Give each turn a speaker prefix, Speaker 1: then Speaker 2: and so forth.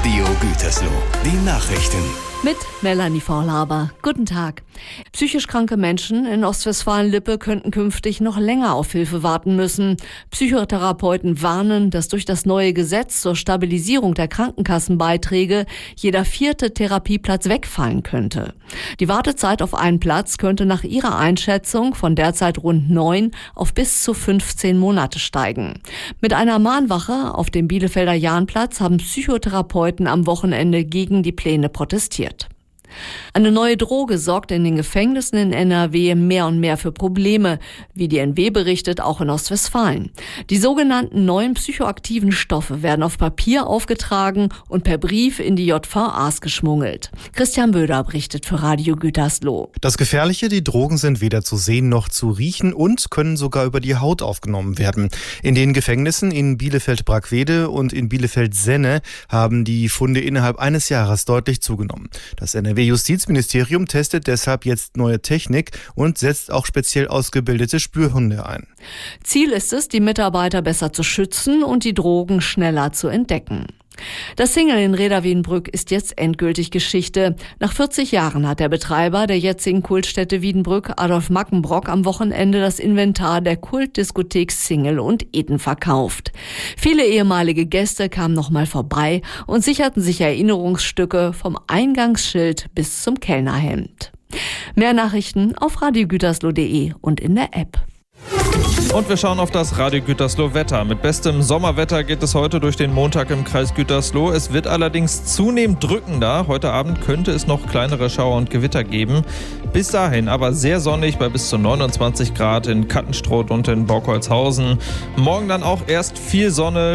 Speaker 1: Radio Gütersloh, die Nachrichten.
Speaker 2: Mit Melanie Vorlaber. Guten Tag. Psychisch kranke Menschen in Ostwestfalen-Lippe könnten künftig noch länger auf Hilfe warten müssen. Psychotherapeuten warnen, dass durch das neue Gesetz zur Stabilisierung der Krankenkassenbeiträge jeder 4. Therapieplatz wegfallen könnte. Die Wartezeit auf einen Platz könnte nach ihrer Einschätzung von derzeit rund 9 auf bis zu 15 Monate steigen. Mit einer Mahnwache auf dem Bielefelder Jahnplatz haben Psychotherapeuten am Wochenende gegen die Pläne protestiert. Eine neue Droge sorgt in den Gefängnissen in NRW mehr und mehr für Probleme, wie die NW berichtet, auch in Ostwestfalen. Die sogenannten neuen psychoaktiven Stoffe werden auf Papier aufgetragen und per Brief in die JVAs geschmuggelt. Christian Böder berichtet für Radio Gütersloh.
Speaker 3: Das Gefährliche, die Drogen sind weder zu sehen noch zu riechen und können sogar über die Haut aufgenommen werden. In den Gefängnissen in Bielefeld-Brackwede und in Bielefeld-Senne haben die Funde innerhalb eines Jahres deutlich zugenommen. Das NRW-Justizministerium testet deshalb jetzt neue Technik und setzt auch speziell ausgebildete Spürhunde ein.
Speaker 2: Ziel ist es, die Mitarbeiter besser zu schützen und die Drogen schneller zu entdecken. Das Single in Reda-Wiedenbrück ist jetzt endgültig Geschichte. Nach 40 Jahren hat der Betreiber der jetzigen Kultstätte Wiedenbrück, Adolf Mackenbrock, am Wochenende das Inventar der Kultdiskothek Single und Eden verkauft. Viele ehemalige Gäste kamen nochmal vorbei und sicherten sich Erinnerungsstücke vom Eingangsschild bis zum Kellnerhemd. Mehr Nachrichten auf radiogütersloh.de und in der App.
Speaker 4: Und wir schauen auf das Radio Gütersloh Wetter. Mit bestem Sommerwetter geht es heute durch den Montag im Kreis Gütersloh. Es wird allerdings zunehmend drückender. Heute Abend könnte es noch kleinere Schauer und Gewitter geben. Bis dahin aber sehr sonnig bei bis zu 29 Grad in Kattenstroth und in Borkholzhausen. Morgen dann auch erst viel Sonne.